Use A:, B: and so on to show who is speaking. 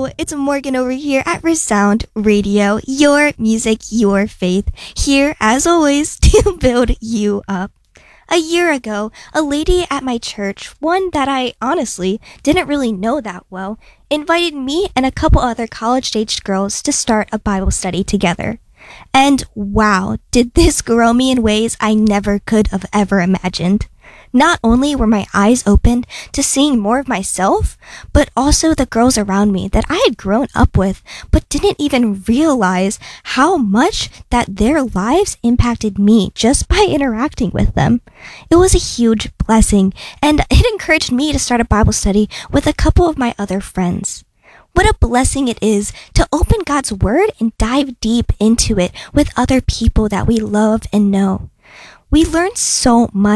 A: it's Morgan over here at Resound Radio, your music, your faith, here as always to build you up. A year ago, a lady at my church, one that I honestly didn't really know that well, invited me and a couple other college-aged girls to start a Bible study together. And wow, did this grow me in ways I never could have ever imagined. Not only were my eyes opened to seeing more of myself, but also the girls around me that I had grown up with, but didn't even realize how much that their lives impacted me just by interacting with them. It was a huge blessing, and it encouraged me to start a Bible study with a couple of my other friends. What a blessing it is to open God's Word and dive deep into it with other people that we love and know. We learn so much